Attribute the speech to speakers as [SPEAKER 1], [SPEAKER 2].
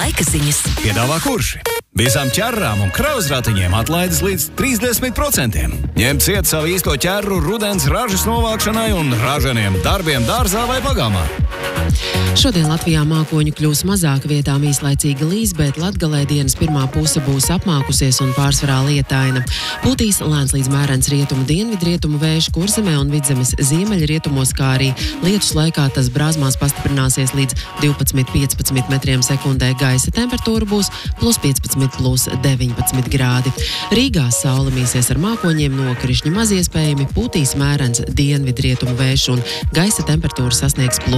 [SPEAKER 1] laika ziņas.
[SPEAKER 2] Piedāvā Kurši. Visām ķerrām un krauzratiņiem atlaides līdz 30%. Ņem ciet savu īsto ķerru rudens ražas novākšanai un ražaniem darbiem dārzā vai pagalmā.
[SPEAKER 3] Šodien Latvijā mākoņu kļūs mazāk, vietām īslaicīga līs, bet Latgalē dienas pirmā puse būs apmākusies un pārsvarā lietaina. Pūtīs lēns līdz mērens rietumu dienvidrietumu vējš Kurzemē un Vidzemes ziemeļrietumos, kā arī lietus laikā tas brāzmās pastiprināsies līdz 12–15 metriem sekundē. Gaisa temperatūra būs +15–+19 grādi. Rīgā saule mīsies ar mākoņiem, nokrišņi maz iespējami, pūtīs mērens dienvidrietumu vējš un gaisa temperatūra sasniegs